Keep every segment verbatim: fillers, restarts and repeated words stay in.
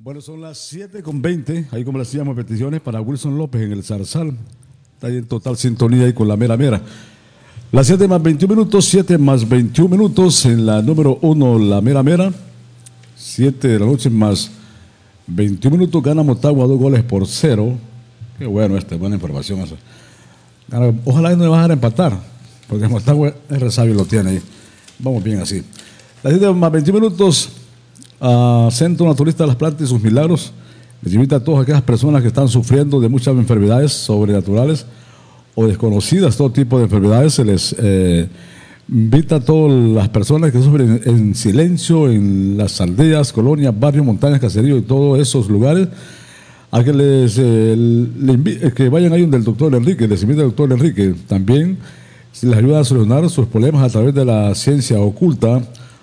Bueno, son las siete con veinte. Ahí como le hacíamos peticiones para Wilson López en el Zarzal. Está ahí en total sintonía ahí con la mera mera. Las siete más veintiún minutos, siete más veintiún minutos en la número uno, la mera mera. siete de la noche más veintiún minutos. Gana Motagua dos goles por cero. Qué bueno este, buena información eso. Ojalá no le va a dejar empatar, porque Motagua es resabio y lo tiene ahí. Vamos bien así. Las siete más veintiún minutos. Uh, Centro Naturista de las Plantas y sus Milagros les invita a todas aquellas personas que están sufriendo de muchas enfermedades sobrenaturales o desconocidas, todo tipo de enfermedades. Se les eh, invita a todas las personas que sufren en silencio en las aldeas, colonias, barrios, montañas, caseríos y todos esos lugares a que les eh, le que vayan ahí donde el doctor Enrique. Les invita al doctor Enrique. También les ayuda a solucionar sus problemas a través de la ciencia oculta.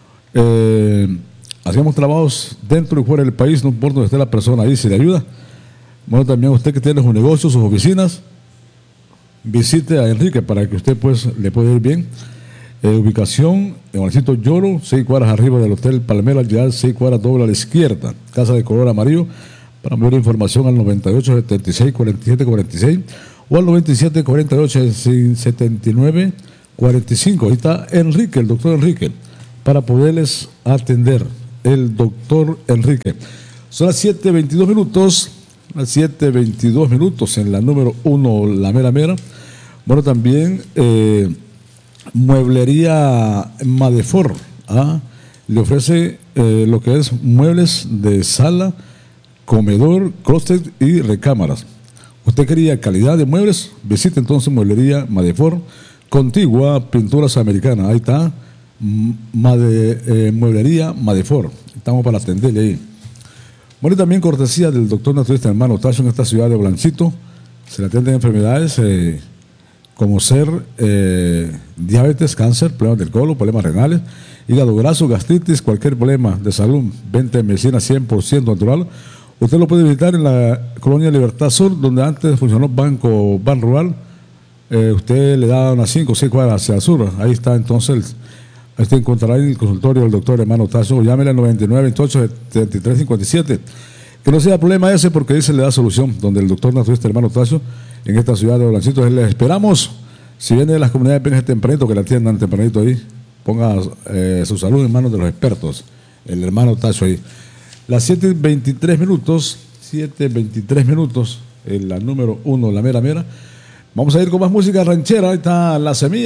eh, Hacemos trabajos dentro y fuera del país, no importa donde esté la persona ahí, si le ayuda. Bueno, también usted que tiene sus negocios, sus oficinas, visite a Enrique para que usted pues le pueda ir bien. Eh, ubicación en Juancito Lloro, seis cuadras arriba del Hotel Palmera, ya seis cuadras doble a la izquierda, casa de color amarillo. Para mayor información al noventa y ocho, setenta y seis, cuarenta y siete, cuarenta y seis o al noventa y siete, cuarenta y ocho, setenta y nueve, cuarenta y cinco. Ahí está Enrique, el doctor Enrique, para poderles atender. El doctor Enrique. Son las siete veintidós minutos, las siete veintidós minutos en la número uno, la mera mera. Bueno, también eh, Mueblería Madefor, ¿ah? Le ofrece eh, lo que es muebles de sala, comedor, closet y recámaras. ¿Usted quería calidad de muebles? Visite entonces Mueblería Madefor, contigua Pinturas Americanas. Ahí está. Made, eh, Mueblería Madefor, estamos para atenderle ahí. Bueno, y también cortesía del doctor naturista hermano Tacho en esta ciudad de Blanchito. Se le atienden enfermedades eh, como ser eh, diabetes, cáncer, problemas del colon, problemas renales, hígado graso, gastritis, cualquier problema de salud. Venta de medicina cien por ciento natural. Usted lo puede visitar en la colonia Libertad Sur, donde antes funcionó Banco Ban Rural. Eh, usted le da unas cinco o seis cuadras hacia el sur. Ahí está entonces el Usted encontrará en el consultorio del doctor hermano Tazo. Llámele al noventa y nueve, veintiocho, setenta y tres, cincuenta y siete. Que no sea problema ese, porque ahí se le da solución. Donde el doctor naturista hermano Tazo, en esta ciudad de Blanchito, le esperamos. Si viene de las comunidades, venga tempranito, que la atiendan tempranito ahí. Ponga eh, su salud en manos de los expertos. El hermano Tazo ahí. Las siete veintitrés minutos, siete veintitrés minutos, en la número uno, la mera mera. Vamos a ir con más música ranchera. Ahí está La Semilla.